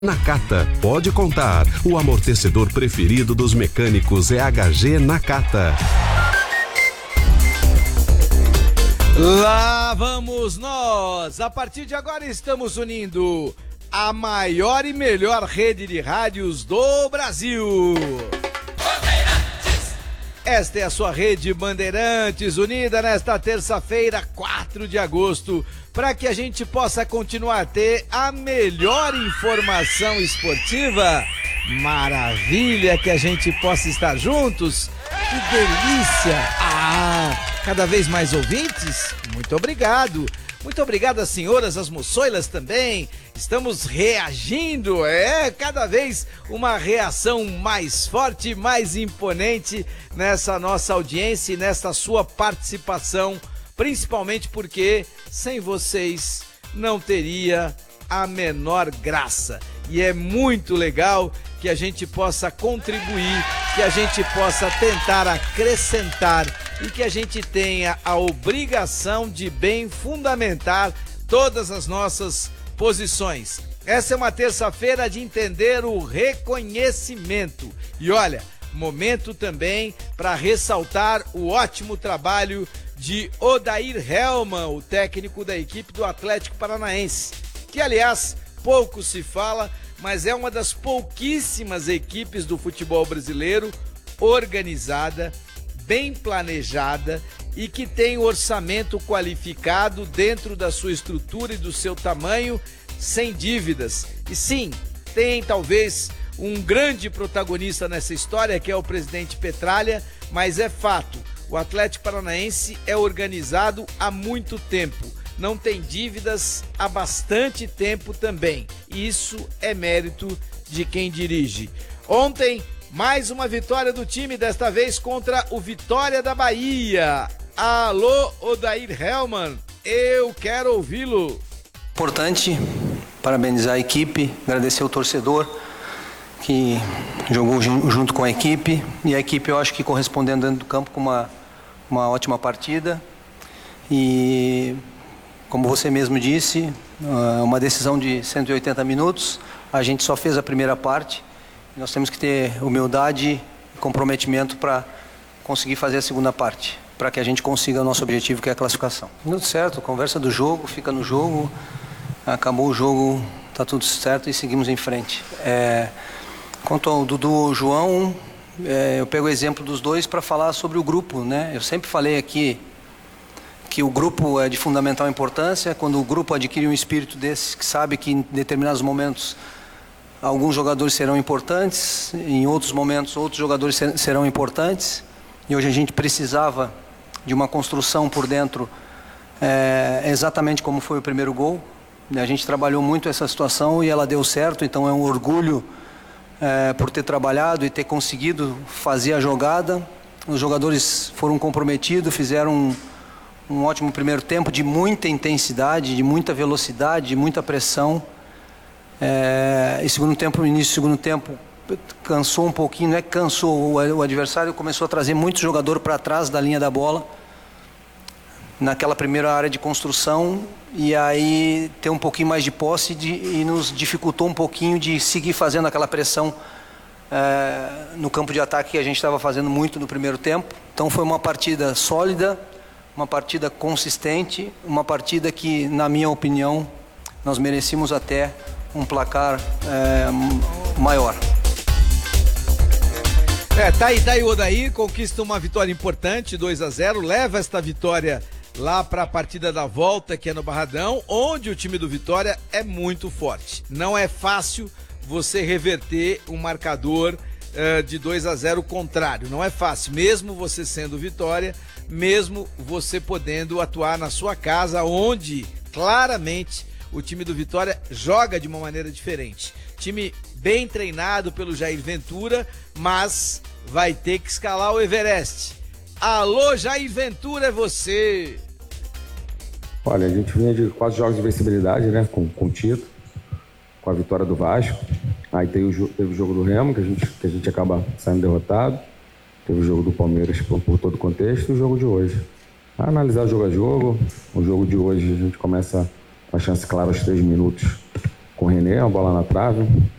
Nakata, pode contar. O amortecedor preferido dos mecânicos é HG Nakata. Lá vamos nós! A partir de agora estamos unindo a maior e melhor rede de rádios do Brasil. Esta é a sua rede Bandeirantes, unida nesta terça-feira, 4 de agosto, para que a gente possa continuar a ter a melhor informação esportiva. Maravilha que a gente possa estar juntos. Que delícia! Cada vez mais ouvintes? Muito obrigado. Muito obrigado às senhoras, às moçoilas também. Estamos reagindo, cada vez uma reação mais forte, mais imponente nessa nossa audiência e nessa sua participação, principalmente porque sem vocês não teria a menor graça. E é muito legal que a gente possa contribuir, que a gente possa tentar acrescentar e que a gente tenha a obrigação de bem fundamentar todas as nossas posições. Essa é uma terça-feira de entender o reconhecimento. E olha, momento também para ressaltar o ótimo trabalho de Odair Hellmann, o técnico da equipe do Atlético Paranaense, que aliás pouco se fala, mas é uma das pouquíssimas equipes do futebol brasileiro organizada, bem planejada e que tem orçamento qualificado dentro da sua estrutura e do seu tamanho, sem dívidas. E sim, tem talvez um grande protagonista nessa história, que é o presidente Petralha, mas é fato, o Atlético Paranaense é organizado há muito tempo, não tem dívidas há bastante tempo também, e isso é mérito de quem dirige. Ontem, mais uma vitória do time, desta vez contra o Vitória da Bahia. Alô, Odair Hellmann, eu quero ouvi-lo. Importante parabenizar a equipe, agradecer o torcedor que jogou junto com a equipe, e a equipe eu acho que correspondendo dentro do campo com uma ótima partida. E como você mesmo disse, uma decisão de 180 minutos, a gente só fez a primeira parte. Nós temos que ter humildade e comprometimento para conseguir fazer a segunda parte, para que a gente consiga o nosso objetivo, que é a classificação. Tudo certo, conversa do jogo, fica no jogo, acabou o jogo, está tudo certo e seguimos em frente. Quanto ao Dudu ou João, eu pego o exemplo dos dois para falar sobre o grupo, né? Eu sempre falei aqui que o grupo é de fundamental importância. Quando o grupo adquire um espírito desse, que sabe que em determinados momentos alguns jogadores serão importantes, em outros momentos outros jogadores serão importantes, e hoje a gente precisava de uma construção por dentro, exatamente como foi o primeiro gol. A gente trabalhou muito essa situação e ela deu certo, então é um orgulho por ter trabalhado e ter conseguido fazer a jogada. Os jogadores foram comprometidos, fizeram um ótimo primeiro tempo de muita intensidade, de muita velocidade, de muita pressão. E segundo tempo, no início do segundo tempo, cansou um pouquinho, não é que cansou, o adversário começou a trazer muito jogador para trás da linha da bola, naquela primeira área de construção, e aí ter um pouquinho mais de posse e nos dificultou um pouquinho de seguir fazendo aquela pressão no campo de ataque que a gente estava fazendo muito no primeiro tempo. Então foi uma partida sólida, uma partida consistente, uma partida que, na minha opinião, nós merecíamos até um placar maior. Tá aí o Odair, conquista uma vitória importante, 2-0, leva esta vitória lá para a partida da volta, que é no Barradão, onde o time do Vitória é muito forte. Não é fácil você reverter um marcador de 2-0 contrário, não é fácil, mesmo você sendo Vitória, mesmo você podendo atuar na sua casa, onde claramente o time do Vitória joga de uma maneira diferente. Time bem treinado pelo Jair Ventura, mas vai ter que escalar o Everest. Alô, Jair Ventura, é você! Olha, a gente vinha de 4 jogos de invencibilidade, né, com o Tito, com a vitória do Vasco. Aí teve o jogo do Remo, que a gente acaba saindo derrotado. Teve o jogo do Palmeiras por todo o contexto, e o jogo de hoje. A analisar jogo a jogo, o jogo de hoje a gente começa com a chance clara aos 3 minutos com o René, uma bola na trave.